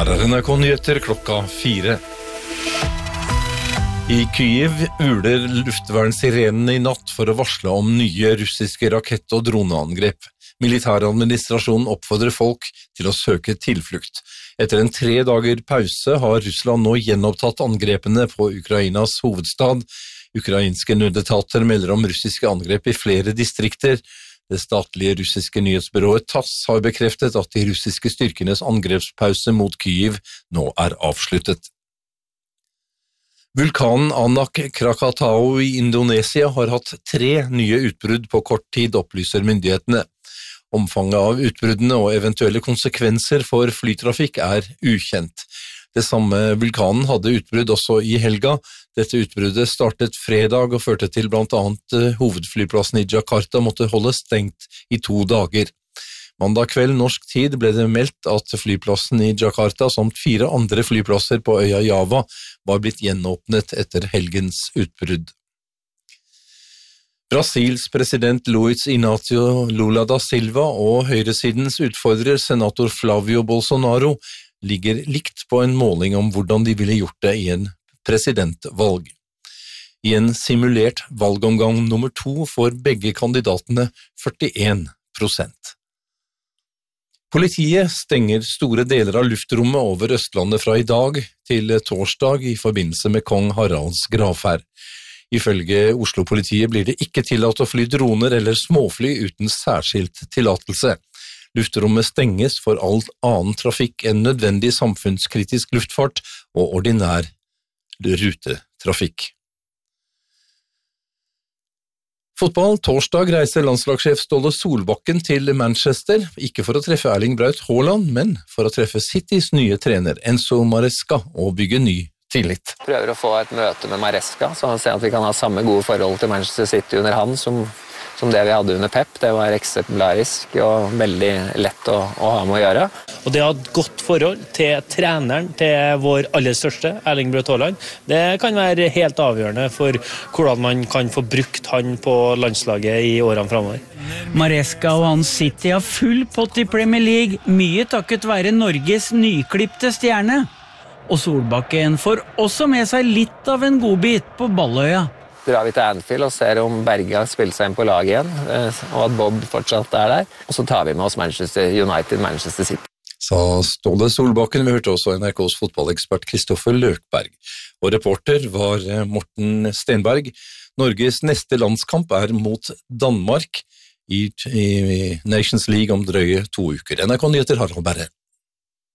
Her NRK Nyheter klokka 4. I Kyiv uler luftvernsirenene i natt for å varsle om nye russiske rakett- og droneangrep. Militæradministrasjonen oppfordrer folk til å søke tilflukt. Etter en 3 dager pause har Russland nå gjenopptatt angrepene på Ukrainas hovedstad. Ukrainske nødetater melder om russiske angrep i flere distrikter. Det statlige russiske nyhetsbyrået TASS har bekreftet at de russiske styrkenes angrepspause mot Kyiv nå er avsluttet. Vulkanen Anak Krakatau i Indonesia har hatt 3 nye utbrudd på kort tid, opplyser myndighetene. Omfanget av utbruddene og eventuelle konsekvenser for flytrafikk er ukjent. Det samme vulkanen hadde utbrudd også i helga. Dette utbruddet startet fredag og førte til blant annet hovedflyplassen i Jakarta måtte holde stengt i 2 dager. Mandag kveld norsk tid ble det meldt at flyplassen i Jakarta samt 4 andre flyplasser på øya Java var blitt gjenåpnet etter helgens utbrudd. Brasils president Luiz Inácio Lula da Silva og høyresidens utfordrer senator Flávio Bolsonaro ligger likt på en måling om hvordan de ville gjort det i en presidentvalg. I en simulert valgomgang nummer 2 får begge kandidatene 41%. Politiet stenger store deler av luftrommet over Østlandet fra i dag til torsdag i forbindelse med kong Haralds gravferd. Ifølge Oslo-politiet blir det ikke tillatt å fly droner eller småfly uten særskilt tillatelse. Luftrommet stenges for all annen trafikk enn nødvendig samfunnskritisk luftfart og ordinær rutetrafikk. Fotball. Torsdag reiser landslagssjef Ståle Solbakken til Manchester, ikke for å treffe Erling Braut Haaland, men for å treffe Citys nye trener Enzo Maresca og bygge ny tillit. Prøver å få et møte med Maresca, så han ser at vi kan ha samme gode forhold til Manchester City under han som det vi hadde under Pep. Det var eksemplarisk og veldig lett å ha med å gjøre. Og det å ha et godt forhold til treneren, til vår aller største, Erling Braut Haaland, det kan være helt avgjørende for hvordan man kan få brukt han på landslaget i årene fremover. Maresca og hans City har full pott i Premier League, mye takket være Norges nyklipte stjerne. Og Solbakken får også med seg litt av en godbit på Balløya. Drar vi til Anfield og ser om Berge har spilt seg inn på laget igjen, og at Bob fortsatt er der. Og så tar vi med oss Manchester United, Manchester City. Sa Ståle Solbakken. Vi hørte også NRKs fotballekspert Kristoffer Løkberg. Og reporter var Morten Stenberg. Norges neste landskamp er mot Danmark i Nations League om drøye 2 uker. NRK Nyheter Harald Berre.